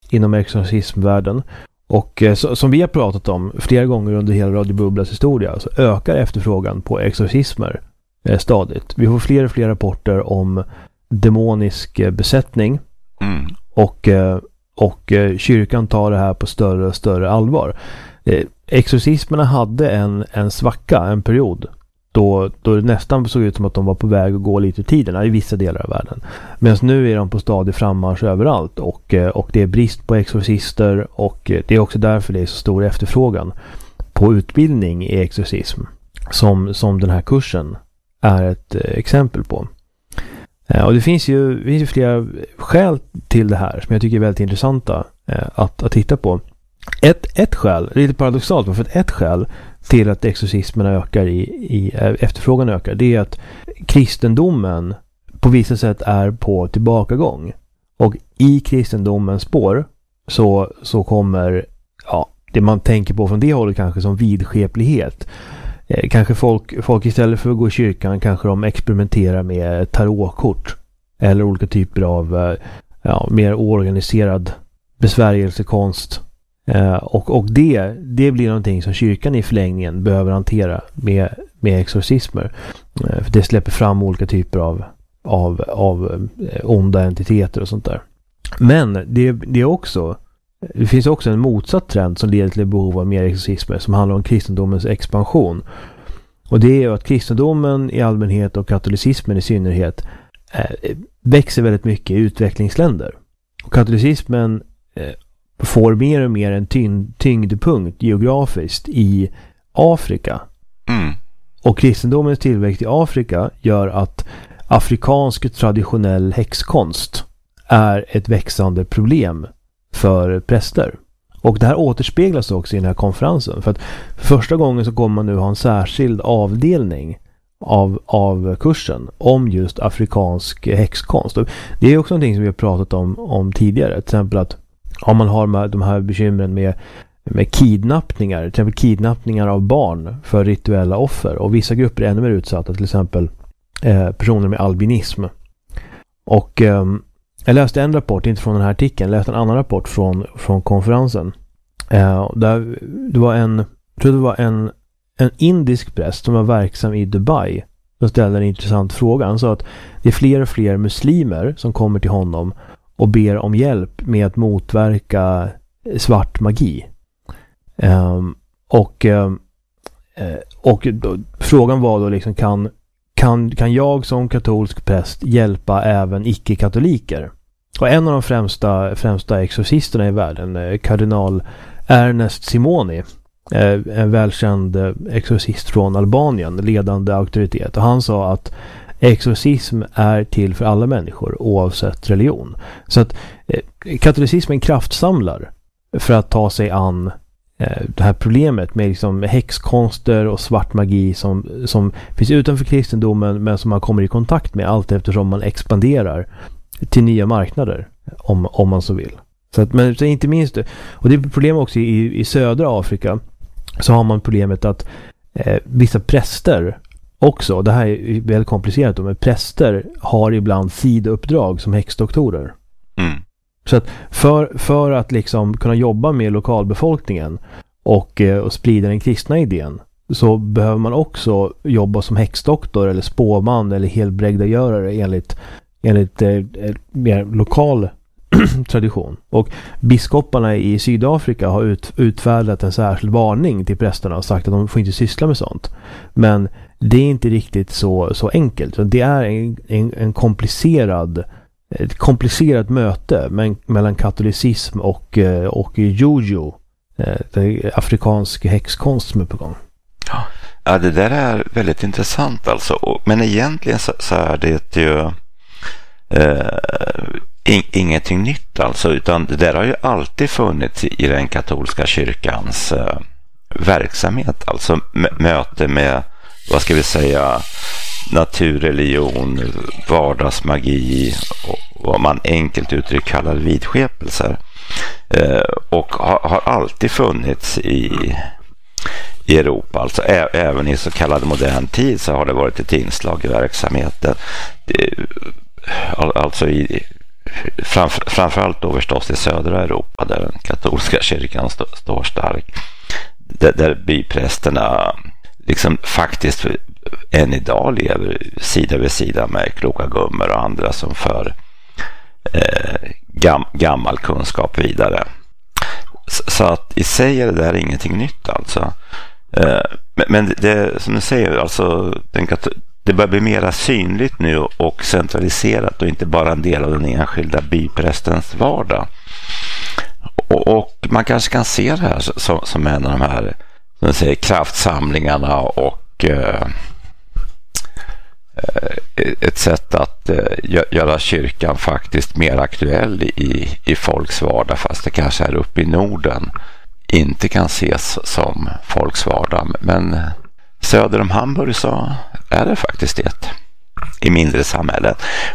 inom exorcismvärlden. Och som vi har pratat om flera gånger under hela Radio Bubblas historia, så ökar efterfrågan på exorcismer stadigt. Vi får fler och fler rapporter om demonisk besättning och kyrkan tar det här på större och större allvar. Exorcismerna hade en svacka, en period då det nästan såg ut som att de var på väg att gå lite i tiderna i vissa delar av världen. Medan nu är de på stadig frammarsch överallt och det är brist på exorcister, och det är också därför det är så stor efterfrågan på utbildning i exorcism som den här kursen är ett exempel på. Och det finns ju flera skäl till det här som jag tycker är väldigt intressanta att titta på. Ett skäl, det är lite paradoxalt, för ett skäl till att exorcismerna ökar i efterfrågan ökar, det är att kristendomen på vissa sätt är på tillbakagång. Och i kristendomens spår så kommer det man tänker på från det hållet kanske som vidskeplighet. Kanske folk istället för att gå i kyrkan kanske de experimenterar med tarotkort eller olika typer av mer oorganiserad besvärjelsekonst. Och det blir någonting som kyrkan i förlängningen behöver hantera med exorcismer. För det släpper fram olika typer av onda entiteter och sånt där. Men det finns också en motsatt trend som leder till behov av mer exorcismer, som handlar om kristendomens expansion. Och det är ju att kristendomen i allmänhet och katolicismen i synnerhet växer väldigt mycket i utvecklingsländer. Och katolicismen får mer och mer en tyngdpunkt geografiskt i Afrika. Och kristendomens tillväxt i Afrika gör att afrikansk traditionell häxkonst är ett växande problem för präster. Och det här återspeglas också i den här konferensen. För att första gången så kommer man nu ha en särskild avdelning av kursen om just afrikansk häxkonst. Och det är också någonting som vi har pratat om tidigare. Till exempel att om man har de här bekymren med kidnappningar, till exempel kidnappningar av barn för rituella offer, och vissa grupper är ännu mer utsatta, till exempel personer med albinism. Och jag läste en rapport, inte från den här artikeln, jag läste en annan rapport från konferensen. Där det var en indisk präst som var verksam i Dubai som ställde en intressant fråga. Han sa att det är fler och fler muslimer som kommer till honom och ber om hjälp med att motverka svart magi. Och frågan var då liksom, kan jag som katolsk präst hjälpa även icke-katoliker? Och en av de främsta exorcisterna i världen, kardinal Ernest Simoni, en välkänd exorcist från Albanien, ledande auktoritet. Och han sa att exorcism är till för alla människor oavsett religion. Så att katolicismen kraftsamlar för att ta sig an det här problemet med liksom häxkonster och svart magi som finns utanför kristendomen, men som man kommer i kontakt med allt eftersom man expanderar till nya marknader om man så vill. Men så inte minst, och det är problem också i södra Afrika, så har man problemet att vissa präster också, det här är väldigt komplicerat, men präster har ibland sidouppdrag som häxdoktorer. Så att för att liksom kunna jobba med lokalbefolkningen och sprida den kristna idén, så behöver man också jobba som häxdoktor eller spåman eller helbrägdagörare enligt mer lokal tradition. Och biskoparna i Sydafrika har utfärdat en särskild varning till prästerna och sagt att de får inte syssla med sånt. Men det är inte riktigt så enkelt. Så det är ett komplicerat möte mellan katolicism och juju, afrikansk häxkonst som är på gång. Ja, det där är väldigt intressant alltså. Men egentligen så är det ju ingenting nytt alltså, utan det där har ju alltid funnits i den katolska kyrkans verksamhet, alltså möte med, vad ska vi säga, naturreligion, vardagsmagi och vad man enkelt uttryckt kallar vidskepelser, och har alltid funnits i Europa, alltså även i så kallad modern tid så har det varit ett inslag i verksamheten. Alltså framförallt då förstås i södra Europa där den katolska kyrkan står stark. Där byprästerna liksom faktiskt än idag lever sida vid sida med kloka gummor och andra som för gammal kunskap vidare. Så att i sig är det där ingenting nytt alltså. Men det som du säger, alltså det börjar bli mera synligt nu och centraliserat och inte bara en del av den enskilda byprästens vardag. Och man kanske kan se det här som en av de här, som säger, kraftsamlingarna och ett sätt att göra kyrkan faktiskt mer aktuell i folks vardag, fast det kanske här uppe i Norden inte kan ses som folks vardag. Men söder om Hamburg så är det faktiskt det i mindre samhällen.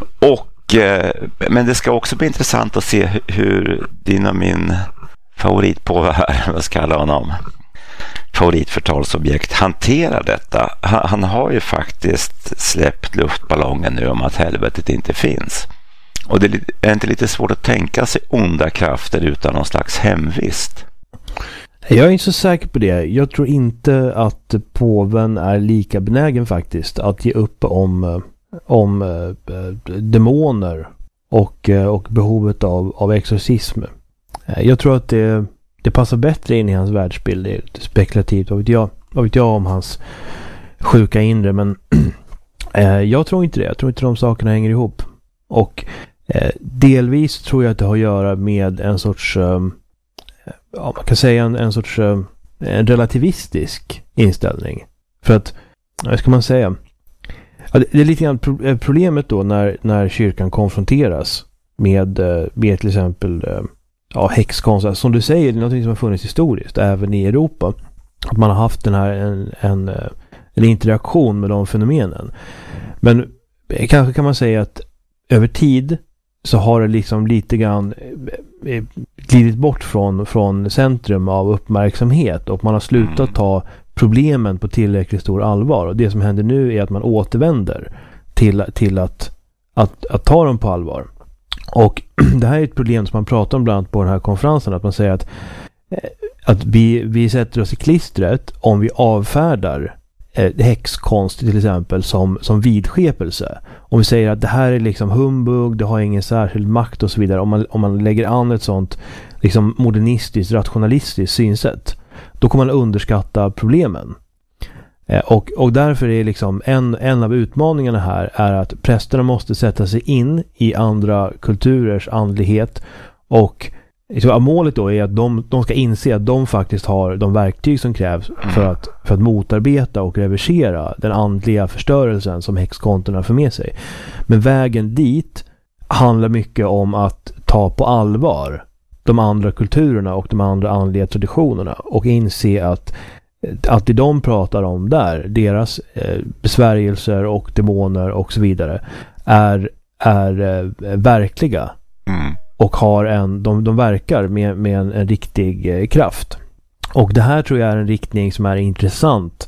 Men det ska också bli intressant att se hur din och min favoritpåve här, vad ska jag kalla honom, favoritförtalsobjekt, hanterar detta. Han har ju faktiskt släppt luftballongen nu om att helvetet inte finns. Och det är inte lite svårt att tänka sig onda krafter utan någon slags hemvist. Jag är inte så säker på det. Jag tror inte att påven är lika benägen faktiskt att ge upp om demoner och behovet av exorcism. Jag tror att det passar bättre in i hans världsbild. Det är lite spekulativt. Vad vet jag om hans sjuka inre, men jag tror inte det. Jag tror inte de sakerna hänger ihop. Och delvis tror jag att det har att göra med en sorts man kan säga en sorts en relativistisk inställning. För att, vad ska man säga? Ja, det är lite grann problemet då när kyrkan konfronteras med till exempel häxkonst. Som du säger, det är något som har funnits historiskt även i Europa. Att man har haft den här en interaktion med de fenomenen. Men kanske kan man säga att över tid så har det liksom lite grann glidit bort från centrum av uppmärksamhet, och man har slutat ta problemen på tillräckligt stor allvar. Och det som händer nu är att man återvänder till att ta dem på allvar. Och det här är ett problem som man pratar om bland annat på den här konferensen, att man säger att vi sätter oss i klistret om vi avfärdar häxkonst till exempel som vidskepelse. Om vi säger att det här är liksom humbug, det har ingen särskild makt och så vidare. Om man lägger an ett sånt liksom modernistiskt, rationalistiskt synsätt, då kommer man underskatta problemen. Och därför är liksom en av utmaningarna här är att prästerna måste sätta sig in i andra kulturers andlighet, och målet då är att de ska inse att de faktiskt har de verktyg som krävs för att motarbeta och reversera den andliga förstörelsen som häxkonsterna för med sig. Men vägen dit handlar mycket om att ta på allvar de andra kulturerna och de andra andliga traditionerna och inse att det de pratar om där, deras besvärjelser och demoner och så vidare, är verkliga. Och de verkar med en riktig kraft. Och det här tror jag är en riktning som är intressant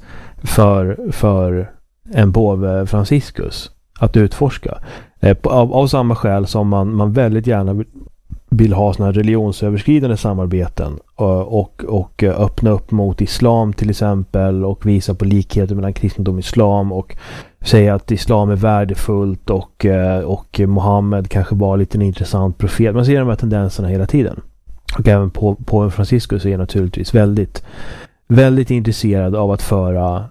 för en påve Franciscus att utforska. Av samma skäl som man väldigt gärna vill ha såna religionsöverskridande samarbeten och öppna upp mot islam till exempel, och visa på likheter mellan kristendom och islam och säga att islam är värdefullt och Mohammed kanske var lite en intressant profet. Man ser de här tendenserna hela tiden. Och även på Franciscus är naturligtvis väldigt, väldigt intresserad av att föra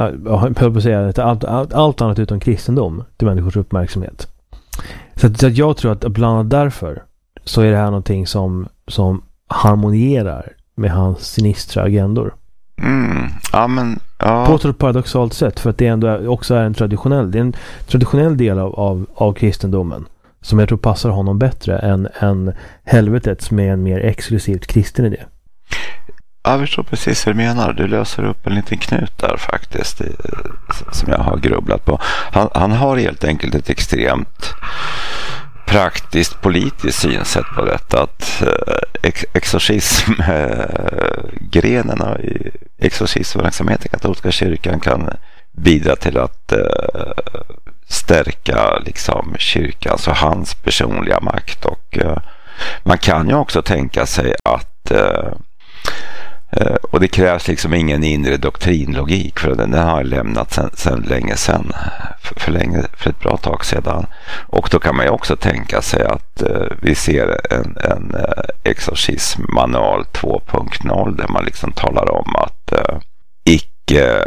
allt annat utom kristendom till människors uppmärksamhet. Så att jag tror att bland annat därför så är det här någonting som harmonierar med hans sinistra agendor. På ett paradoxalt sätt, för att det ändå också är en traditionell del av kristendomen som jag tror passar honom bättre än helvetets med en mer exklusivt kristen idé. Jag förstår precis vad du menar. Du löser upp en liten knut där faktiskt, som jag har grubblat på. Han har helt enkelt ett extremt praktiskt politiskt synsätt på detta, att exorcismgrenarna i exorcismverksamheten i katolska kyrkan kan bidra till att stärka liksom kyrkans och hans personliga makt. Och man kan ju också tänka sig att och det krävs liksom ingen inre doktrinlogik, för den har lämnat sedan länge sedan, för ett bra tag sedan. Och då kan man ju också tänka sig att vi ser en exorcismmanual 2.0 där man liksom talar om att icke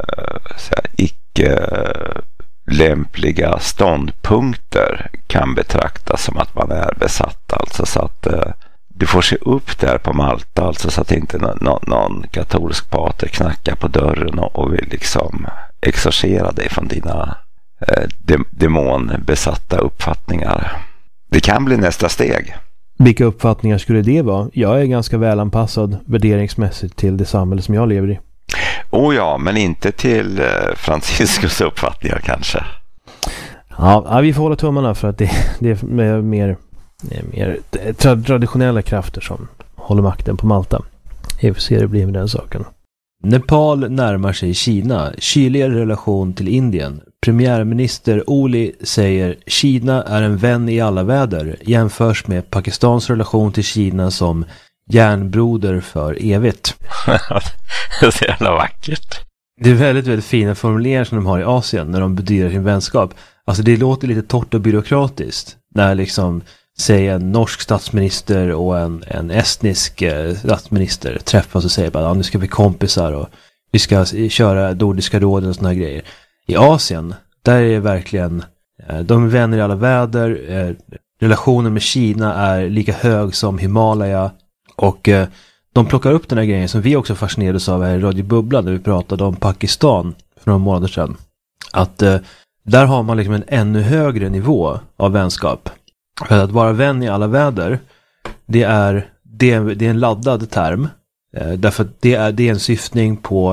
lämpliga ståndpunkter kan betraktas som att man är besatt, alltså så att du får se upp där på Malta, alltså så att inte någon katolsk pater knackar på dörren och vill liksom exorcera dig från dina demonbesatta uppfattningar. Det kan bli nästa steg. Vilka uppfattningar skulle det vara? Jag är ganska välanpassad värderingsmässigt till det samhälle som jag lever i. Ja, men inte till Franciscus uppfattningar kanske. Ja, vi får hålla tummarna för att det är mer traditionella krafter som håller makten på Malta. Vi får se hur det blir med den saken. Nepal närmar sig Kina. Kyligare relation till Indien. Premiärminister Oli säger Kina är en vän i alla väder. Jämförs med Pakistans relation till Kina som järnbroder för evigt. Det är så jävla vackert. Det är väldigt, väldigt fina formuleringar som de har i Asien när de bedyrar sin vänskap. Alltså det låter lite torrt och byråkratiskt. När liksom, säg en norsk statsminister och en estnisk statsminister träffas och säger bara, nu ska vi kompisar och vi ska köra Nordiska rådet och såna här grejer. I Asien, där är det verkligen, de är vänner i alla väder. Relationen med Kina är lika hög som Himalaya. Och de plockar upp den här grejen som vi också fascinerades av här i Radio Bubbla när vi pratade om Pakistan för några månader sedan. Att där har man liksom en ännu högre nivå av vänskap. För att vara vän i alla väder, det är en laddad term. Därför att det är en syftning på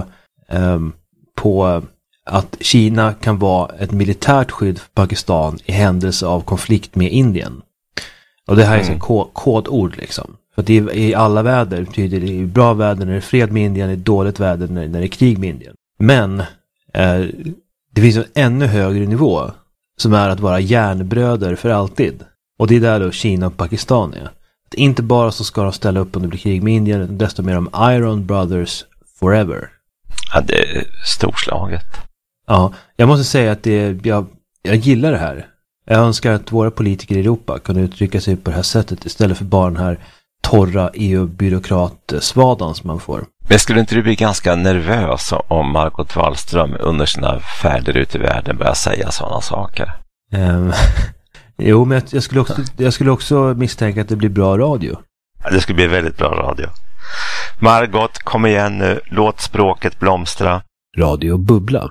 att Kina kan vara ett militärt skydd för Pakistan i händelse av konflikt med Indien. Och det här är ett kodord liksom. För att det är i alla väder betyder det är bra väder när det är fred med Indien, det är dåligt väder när det är krig med Indien. Men det finns en ännu högre nivå som är att vara järnbröder för alltid. Och det är där då Kina och Pakistan är. Att inte bara så ska de ställa upp om det blir krig med Indien, utan desto mer om Iron Brothers Forever. Ja, det är storslaget. Ja, jag måste säga att jag gillar det här. Jag önskar att våra politiker i Europa kunde uttrycka sig på det här sättet istället för bara den här torra EU-byråkrat-svadan som man får. Men skulle inte du bli ganska nervös om Margot Wallström under sina färder ut i världen börjar säga sådana saker? Jo, men jag skulle också misstänka att det blir bra radio. Ja, det skulle bli väldigt bra radio. Margot, kom igen nu. Låt språket blomstra. Radio Bubbla.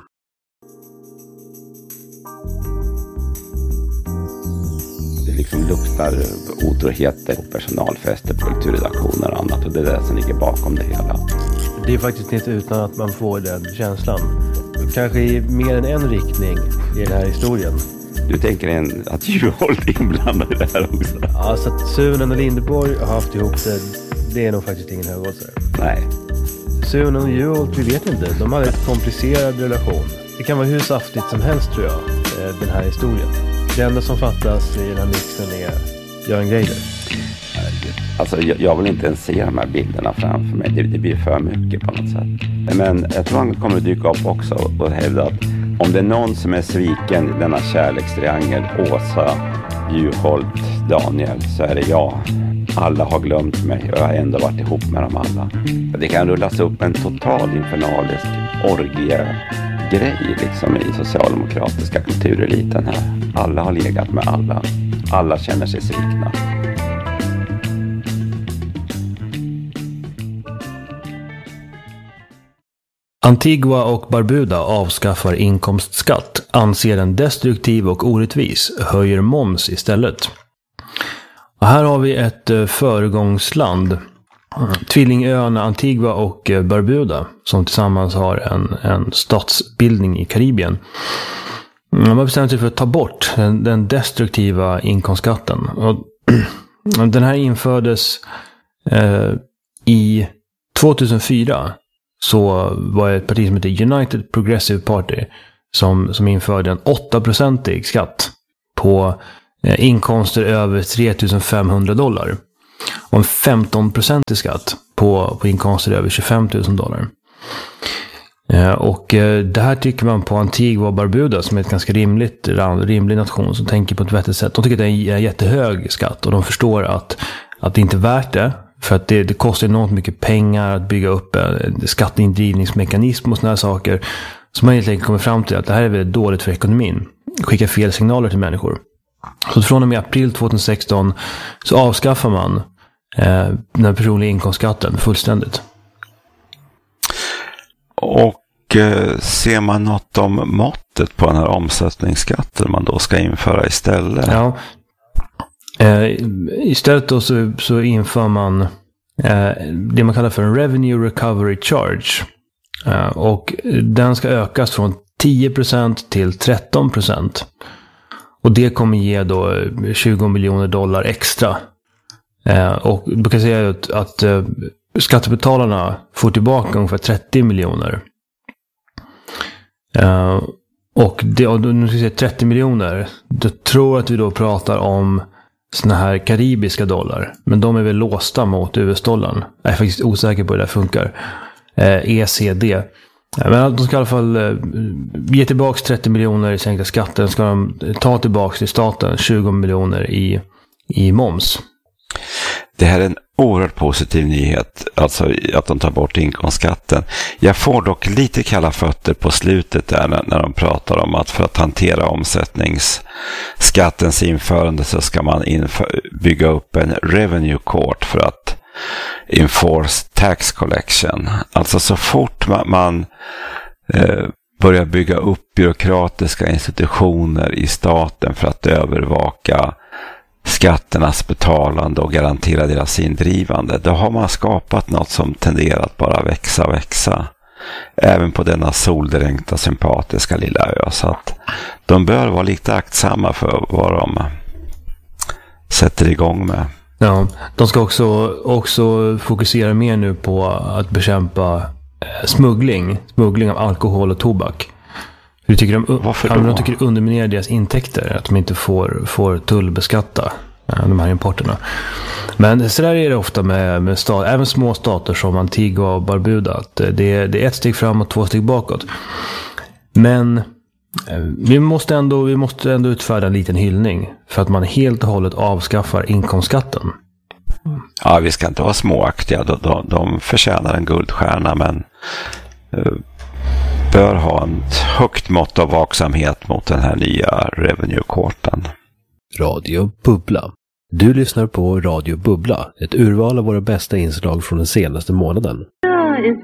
Det liksom luktar otroheter och personalfester på kulturredaktioner och annat. Och det är det som ligger bakom det hela. Det är faktiskt inte utan att man får den känslan. Kanske i mer än en riktning i den här historien. Du tänker att Juholt är inblandad i det här också? Ja, så att Sunen och Lindeborg har haft ihop det är nog faktiskt ingen högoddsare. Nej. Sunen och Juholt, vi vet inte. De hade en komplicerad relation. Det kan vara hur saftigt som helst tror jag, den här historien. Det enda som fattas i den här mixen är Göran Greider. Alltså jag vill inte ens se de här bilderna framför mig. Det blir för mycket på något sätt. Men jag tror han kommer att dyka upp också och hävda att om det är någon som är sviken i denna kärlekstriangel, Åsa, Juholt, Daniel, så är det jag. Alla har glömt mig och jag har ändå varit ihop med dem alla. Det kan rullas upp en total infernalisk orgie-grej liksom i socialdemokratiska kultureliten här. Alla har legat med alla. Alla känner sig svikna. Antigua och Barbuda avskaffar inkomstskatt, anser den destruktiv och orättvis, höjer moms istället. Och här har vi ett föregångsland, tvillingöarna Antigua och Barbuda, som tillsammans har en statsbildning i Karibien. Man har bestämt sig för att ta bort den destruktiva inkomstskatten. Och den här infördes i 2004. Så var ett parti som heter United Progressive Party som införde en 8% skatt på inkomster över $3,500 och en 15% skatt på inkomster över $25,000. Och det här tycker man på Antigua och Barbuda, som är ett ganska rimlig nation som tänker på ett vettigt sätt. De tycker att det är en jättehög skatt och de förstår att det inte är värt det. För att det kostar enormt mycket pengar att bygga upp en skatteindrivningsmekanism och såna här saker. Så man helt enkelt kommer fram till att det här är väldigt dåligt för ekonomin. Skickar fel signaler till människor. Så från och med april 2016 så avskaffar man den personliga inkomstskatten fullständigt. Och ser man något om måttet på den här omsättningsskatten man då ska införa istället? Ja. Istället då så inför man det man kallar för en Revenue Recovery Charge. Och den ska ökas från 10% till 13%. Och det kommer ge då $20 miljoner extra. Och du kan säga att skattebetalarna får tillbaka ungefär 30 miljoner. Och nu ska jag säga 30 miljoner. Jag tror att vi då pratar om såna här karibiska dollar. Men de är väl låsta mot US-dollarn. Jag är faktiskt osäker på hur det funkar. ECD. Men de ska i alla fall ge tillbaka 30 miljoner i sänkta skatter. Ska de ta tillbaka till staten 20 miljoner i moms. Det här är en oerhört positiv nyhet, alltså att de tar bort inkomstskatten. Jag får dock lite kalla fötter på slutet där när de pratar om att för att hantera omsättningsskattens införande så ska man bygga upp en revenue court för att enforce tax collection. Alltså så fort man börjar bygga upp byråkratiska institutioner i staten för att övervaka skatternas betalande och garantera deras indrivande, då har man skapat något som tenderar att bara växa. Även på denna soldränkta sympatiska lilla ö. Så att de bör vara lite aktsamma för vad de sätter igång med. Ja, de ska också fokusera mer nu på att bekämpa smuggling av alkohol och tobak. Hur tycker de tycker det underminerar deras intäkter att de inte får tullbeskatta de här importerna. Men så där är det ofta med även små stater som Antigua och Barbuda, att det är ett steg framåt, 2 steg bakåt. Men vi måste ändå utfärda en liten hyllning för att man helt och hållet avskaffar inkomstskatten. Ja, vi ska inte vara småaktiga. De förtjänar en guldstjärna, men bör ha ett högt mått av vaksamhet mot den här nya revenue-korten. Radio Bubbla. Du lyssnar på Radio Bubbla, ett urval av våra bästa inslag från den senaste månaden.